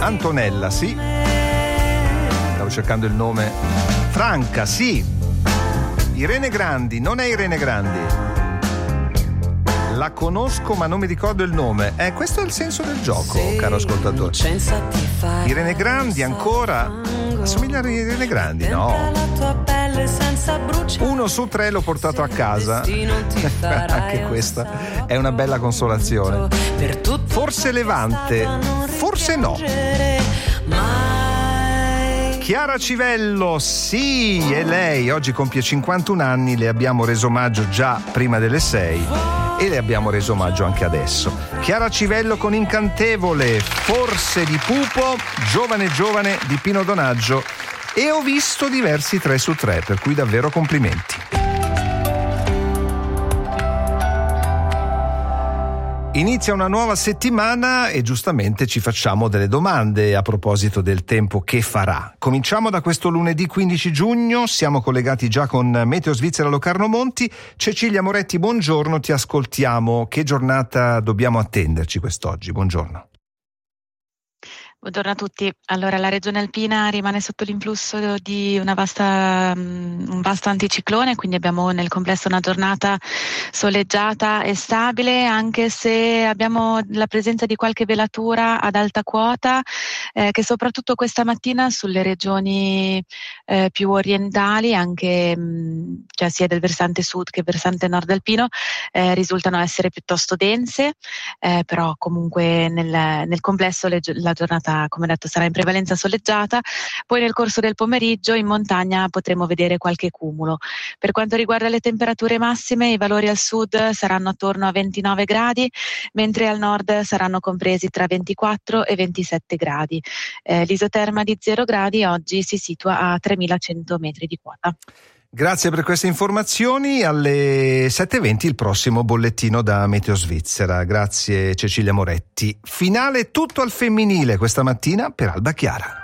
Antonella, sì. Stavo cercando il nome. Franca, sì. Irene Grandi, non è Irene Grandi. La conosco ma non mi ricordo il nome. Questo è il senso del gioco, caro ascoltatore. Irene Grandi ancora? Assomiglia a Irene Grandi? No. 1 su 3 l'ho portato a casa. Anche questa è una bella consolazione. Forse Levante, forse no. Chiara Civello, sì, è lei. Oggi compie 51 anni, le abbiamo reso omaggio già prima delle 6 e le abbiamo reso omaggio anche adesso. Chiara Civello con Incantevole, Forse di Pupo, Giovane Giovane di Pino Donaggio, e ho visto diversi 3 su 3, per cui davvero complimenti. Inizia una nuova settimana e giustamente ci facciamo delle domande a proposito del tempo che farà. Cominciamo da questo lunedì 15 giugno, siamo collegati già con Meteo Svizzera Locarno Monti. Cecilia Moretti, buongiorno, ti ascoltiamo. Che giornata dobbiamo attenderci quest'oggi? Buongiorno. Buongiorno a tutti. Allora, la regione alpina rimane sotto l'influsso di un vasto anticiclone, quindi abbiamo nel complesso una giornata soleggiata e stabile, anche se abbiamo la presenza di qualche velatura ad alta quota, che soprattutto questa mattina sulle regioni più orientali, anche cioè sia del versante sud che versante nord alpino, risultano essere piuttosto dense, però comunque nel complesso la giornata, come detto, sarà in prevalenza soleggiata. Poi nel corso del pomeriggio in montagna potremo vedere qualche cumulo. Per quanto riguarda le temperature massime, i valori al sud saranno attorno a 29 gradi, mentre al nord saranno compresi tra 24 e 27 gradi. L'isoterma di 0 gradi oggi si situa a 3100 metri di quota. Grazie per queste informazioni. Alle 7:20 il prossimo bollettino da Meteo Svizzera. Grazie Cecilia Moretti. Finale tutto al femminile questa mattina per Alba Chiara.